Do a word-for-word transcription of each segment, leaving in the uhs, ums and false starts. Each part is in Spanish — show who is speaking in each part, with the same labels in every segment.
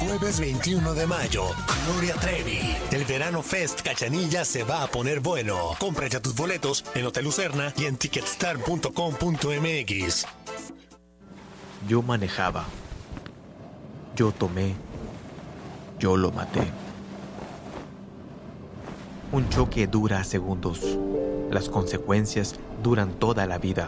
Speaker 1: Jueves veintiuno de mayo, Gloria Trevi. El Verano Fest Cachanilla se va a poner bueno. Compra ya tus boletos en Hotel Lucerna y en ticketstar punto com punto m x.
Speaker 2: Yo manejaba. Yo tomé. Yo lo maté. Un choque dura segundos. Las consecuencias duran toda la vida.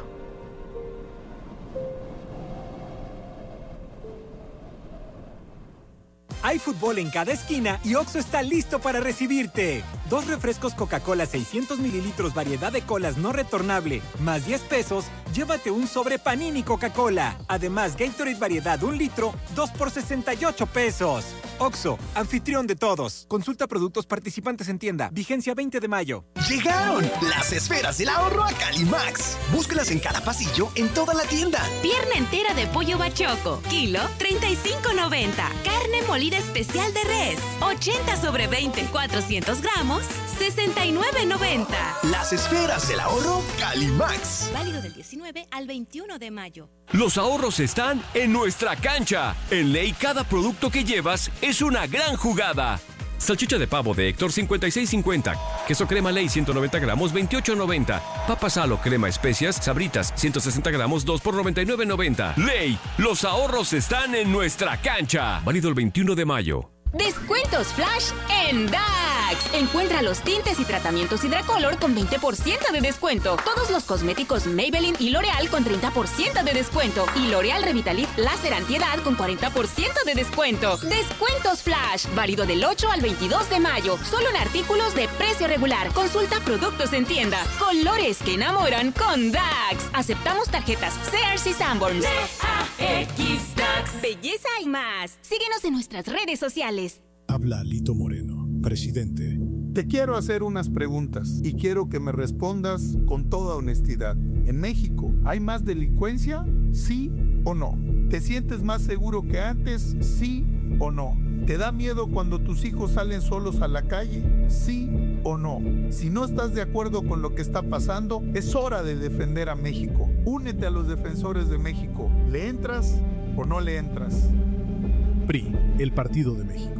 Speaker 3: Hay fútbol en cada esquina y Oxxo está listo para recibirte. Dos refrescos Coca-Cola seiscientos mililitros variedad de colas no retornable, más diez pesos, llévate un sobre Panini Coca-Cola. Además, Gatorade variedad un litro, dos por sesenta y ocho pesos. Oxxo, anfitrión de todos. Consulta productos participantes en tienda. Vigencia veinte de mayo.
Speaker 4: ¡Llegaron las esferas del ahorro a Calimax! Búscalas en cada pasillo en toda la tienda.
Speaker 5: Pierna entera de pollo bachoco, kilo treinta y cinco noventa. Carne molida especial de res, ochenta sobre veinte, cuatrocientos gramos, sesenta y nueve noventa.
Speaker 4: Las esferas del ahorro Calimax.
Speaker 5: Válido del diecinueve al veintiuno de mayo.
Speaker 6: Los ahorros están en nuestra cancha. En Ley, cada producto que llevas es una gran jugada. Salchicha de pavo de Héctor cincuenta y seis cincuenta. Queso crema Ley ciento noventa gramos veintiocho noventa. Papa Salo crema especias Sabritas ciento sesenta gramos dos por noventa y nueve noventa. Ley, los ahorros están en nuestra cancha. Válido el veintiuno de mayo.
Speaker 5: Descuentos flash en Dax. Encuentra los tintes y tratamientos Hidracolor con veinte por ciento de descuento. Todos los cosméticos Maybelline y L'Oreal con treinta por ciento de descuento. Y L'Oreal Revitalift Láser Antiedad con cuarenta por ciento de descuento. Descuentos flash. Válido del ocho al veintidós de mayo. Solo en artículos de precio regular. Consulta productos en tienda. Colores que enamoran con Dax. Aceptamos tarjetas Sears y Sanborns. D A X Dax. Belleza y más. Síguenos en nuestras redes sociales.
Speaker 7: Habla Lito Moreno, presidente.
Speaker 8: Te quiero hacer unas preguntas y quiero que me respondas con toda honestidad. ¿En México hay más delincuencia? ¿Sí o no? ¿Te sientes más seguro que antes? ¿Sí o no? ¿Te da miedo cuando tus hijos salen solos a la calle? ¿Sí o no? Si no estás de acuerdo con lo que está pasando, es hora de defender a México. Únete a los defensores de México. ¿Le entras o no le entras?
Speaker 7: P R I, el Partido de México.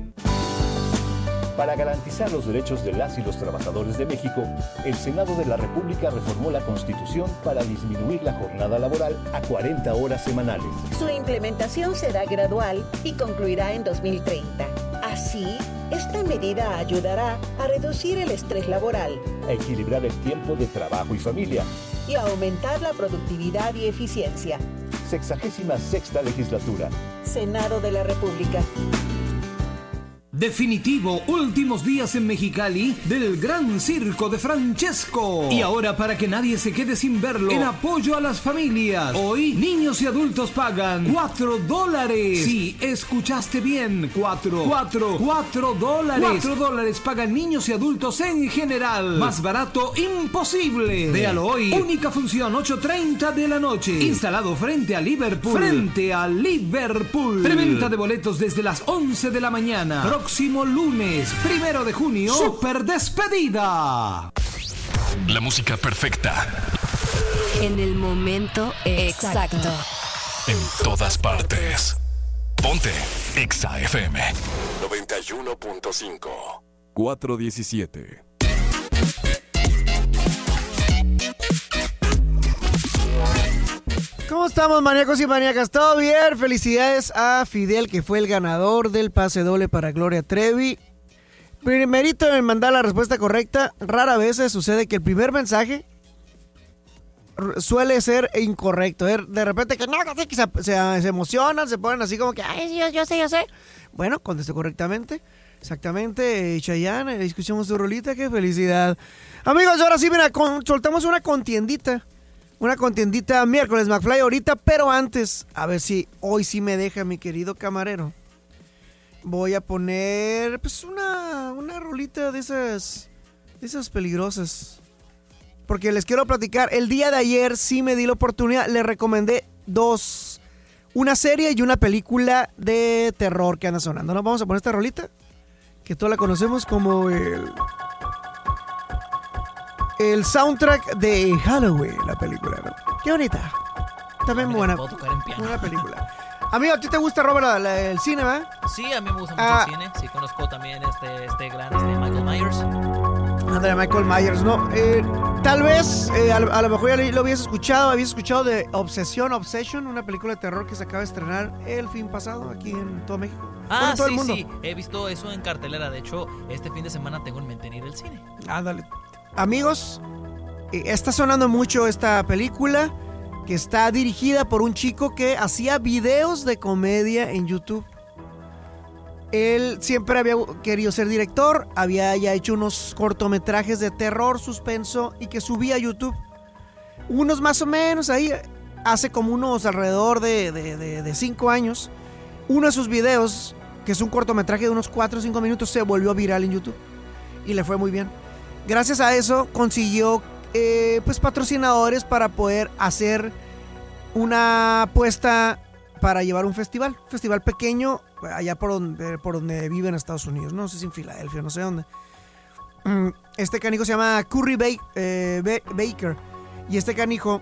Speaker 9: Para garantizar los derechos de las y los trabajadores de México, el Senado de la República reformó la Constitución para disminuir la jornada laboral a cuarenta horas semanales.
Speaker 10: Su implementación será gradual y concluirá en dos mil treinta. Así, esta medida ayudará a reducir el estrés laboral,
Speaker 9: a equilibrar el tiempo de trabajo y familia
Speaker 10: y a aumentar la productividad y eficiencia.
Speaker 9: Sexagésima sexta legislatura.
Speaker 10: Senado de la República.
Speaker 11: Definitivo, últimos días en Mexicali del Gran Circo de Francesco. Y ahora, para que nadie se quede sin verlo, en apoyo a las familias, hoy niños y adultos pagan cuatro dólares. Sí, escuchaste bien, cuatro, cuatro, cuatro dólares. Cuatro dólares pagan niños y adultos en general. Más barato imposible. Véalo hoy. Única función, ocho treinta de la noche. Instalado frente a Liverpool. Frente a Liverpool. Preventa de boletos desde las once de la mañana. Próximo lunes, primero de junio, super despedida.
Speaker 12: La música perfecta.
Speaker 5: En el momento exacto. exacto.
Speaker 12: En todas partes. Ponte Exa F M.
Speaker 1: noventa y uno punto cinco.
Speaker 12: cuatro diecisiete.
Speaker 13: ¿Cómo estamos, maníacos y maníacas? ¿Todo bien? Felicidades a Fidel, que fue el ganador del pase doble para Gloria Trevi. Primerito en mandar la respuesta correcta. Rara vez se sucede que el primer mensaje suele ser incorrecto. De repente que no, que se, se, se emocionan, se ponen así como que, ay, yo, yo sé, yo sé. Bueno, contestó correctamente. Exactamente, Chayanne, escuchamos tu rolita, qué felicidad. Amigos, ahora sí, mira, con, soltamos una contiendita. Una contiendita miércoles McFly ahorita, pero antes, a ver si hoy sí me deja mi querido camarero. Voy a poner pues una, una rolita de esas, de esas peligrosas. Porque les quiero platicar, el día de ayer sí me di la oportunidad, les recomendé dos, una serie y una película de terror que anda sonando. ¿No? Vamos a poner esta rolita, que todos la conocemos como el... El soundtrack de Halloween, la película, ¿no? Qué bonita. También buena, buena película. Amigo, ¿a ti te gusta, Robert, la- la- el cine, va?
Speaker 14: Sí, a mí me gusta mucho
Speaker 13: Ah.
Speaker 14: el cine. Sí, conozco también este, este gran este Michael Myers.
Speaker 13: Andrea Michael Myers, ¿no? Eh, tal vez, eh, a, lo- a lo mejor ya lo, lo habías escuchado, habías escuchado de Obsesión, Obsession, una película de terror que se acaba de estrenar el fin pasado aquí en todo México. Bueno,
Speaker 14: Ah,
Speaker 13: en todo
Speaker 14: sí,
Speaker 13: el mundo.
Speaker 14: sí. He visto eso en cartelera. De hecho, este fin de semana tengo en mente ir al cine.
Speaker 13: Ándale. Amigos, eh, está sonando mucho esta película que está dirigida por un chico que hacía videos de comedia en YouTube. Él siempre había querido ser director, había ya hecho unos cortometrajes de terror, suspenso y que subía a YouTube. Unos más o menos ahí, hace como unos alrededor de, de, de, de cinco años. Uno de sus videos, que es un cortometraje de unos cuatro o cinco minutos, se volvió viral en YouTube y le fue muy bien. Gracias a eso consiguió eh, pues patrocinadores para poder hacer una apuesta para llevar un festival, un festival pequeño allá por donde, por donde vive en Estados Unidos, no sé si en Filadelfia, no sé dónde. Mm, Este canijo se llama Curry Ba- eh, Ba- Baker y este canijo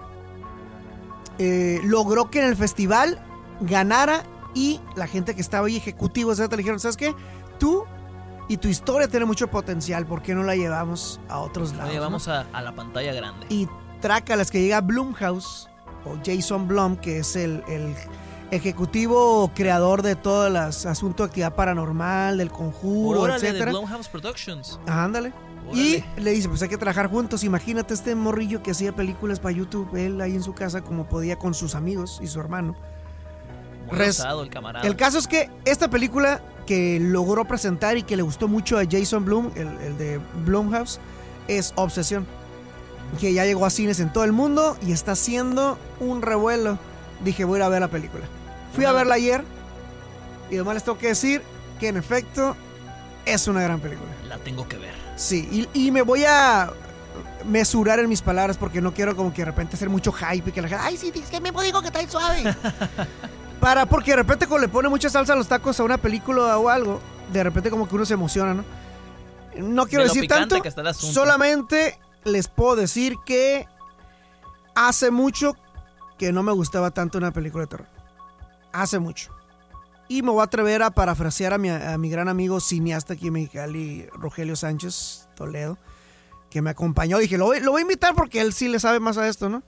Speaker 13: eh, logró que en el festival ganara y la gente que estaba ahí, ejecutivos, etcétera, le dijeron, ¿sabes qué? Tú y tu historia tiene mucho potencial, ¿por qué no la llevamos a otros lados?
Speaker 14: Lo llevamos
Speaker 13: ¿no?
Speaker 14: a, a la pantalla grande.
Speaker 13: Y trácalas que llega Blumhouse o Jason Blum, que es el, el ejecutivo creador de todos los asuntos de actividad paranormal, del conjuro,
Speaker 14: Órale, de
Speaker 13: etcétera.
Speaker 14: Blumhouse Productions.
Speaker 13: Ajá, ándale. Y le dice, pues hay que trabajar juntos. Imagínate este morrillo que hacía películas para YouTube, él ahí en su casa como podía con sus amigos y su hermano.
Speaker 14: Muy
Speaker 13: Res-
Speaker 14: osado el camarada.
Speaker 13: El caso es que esta película que logró presentar y que le gustó mucho a Jason Blum, el, el de Blumhouse, es Obsesión, que ya llegó a cines en todo el mundo y está haciendo un revuelo. Dije, voy a ir a ver la película. Fui a verla ayer y además les tengo que decir que en efecto es una gran película.
Speaker 14: La tengo que ver.
Speaker 13: Sí, y, y me voy a mesurar en mis palabras porque no quiero como que de repente hacer mucho hype y que la gente, ay, sí, es que me dijo que está ahí suave. Para, porque de repente cuando le pone mucha salsa a los tacos a una película o algo, de repente como que uno se emociona, ¿no? No quiero
Speaker 14: De lo
Speaker 13: decir
Speaker 14: picante
Speaker 13: tanto,
Speaker 14: que está el asunto.
Speaker 13: solamente les puedo decir que hace mucho que no me gustaba tanto una película de terror. Hace mucho. Y me voy a atrever a parafrasear a mi, a mi gran amigo cineasta aquí en Mexicali, Rogelio Sánchez Toledo, que me acompañó. Dije, lo voy, lo voy a invitar porque él sí le sabe más a esto, ¿no?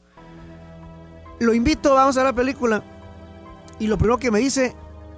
Speaker 13: Lo invito, vamos a ver la película. Y lo primero que me dice,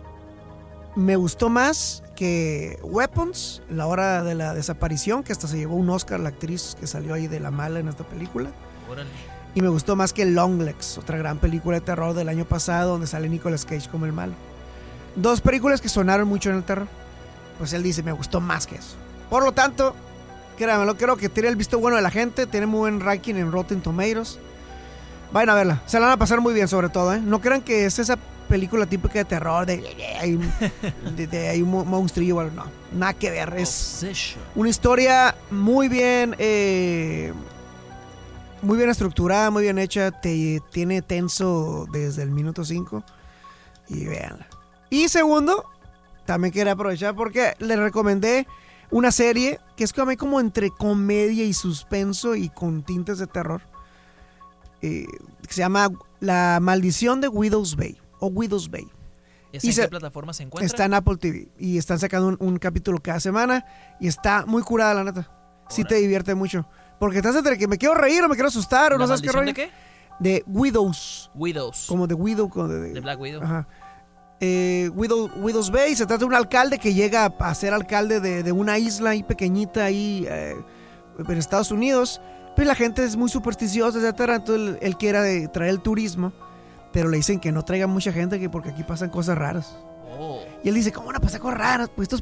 Speaker 13: me gustó más que Weapons, la hora de la desaparición, que hasta se llevó un Oscar la actriz que salió ahí de la mala en esta película.
Speaker 14: Órale.
Speaker 13: Y me gustó más que Longlegs, otra gran película de terror del año pasado donde sale Nicolas Cage como el malo. Dos películas que sonaron mucho en el terror. Pues él dice, me gustó más que eso. Por lo tanto, créanmelo, creo que tiene el visto bueno de la gente, tiene muy buen ranking en Rotten Tomatoes. Vayan a verla, se la van a pasar muy bien sobre todo, ¿eh? No crean que es esa película típica de terror, de, hay, de, de, hay un monstruillo o algo, no, nada que ver, es
Speaker 14: Obsession.
Speaker 13: una historia muy bien, eh, muy bien estructurada, muy bien hecha, te tiene tenso desde el minuto cinco y véanla. Y segundo, también quería aprovechar porque le recomendé una serie que es como, como entre comedia y suspenso y con tintes de terror, eh, que se llama La Maldición de Widow's Bay o Widow's Bay.
Speaker 14: ¿Y
Speaker 13: Y
Speaker 14: en
Speaker 13: se-
Speaker 14: qué plataforma se encuentra?
Speaker 13: Está en Apple T V y están sacando un, un capítulo cada semana y está muy curada, la neta. Sí te divierte mucho. Porque estás entre que me quiero reír o me quiero asustar o
Speaker 14: ¿La
Speaker 13: no sabes qué
Speaker 14: maldición
Speaker 13: rollo.
Speaker 14: de qué?
Speaker 13: De Widows.
Speaker 14: Widows.
Speaker 13: Como de Widow. Como de, de-
Speaker 14: De Black Widow.
Speaker 13: Ajá. Eh, Widow, Widow's Bay. Se trata de un alcalde que llega a ser alcalde de, de una isla ahí pequeñita ahí eh, en Estados Unidos. Pero la gente es muy supersticiosa, etcétera. Entonces él, él quiere traer el turismo. Pero le dicen que no traiga mucha gente que porque aquí pasan cosas raras.
Speaker 14: Oh.
Speaker 13: Y él dice, ¿cómo van a pasar cosas raras? Pues estos